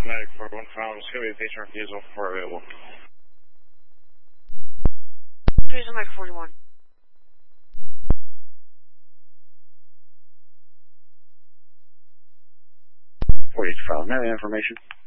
Medic 41 found Scooby patient refusal for available. Please, Medic 41. 48 file. Now information.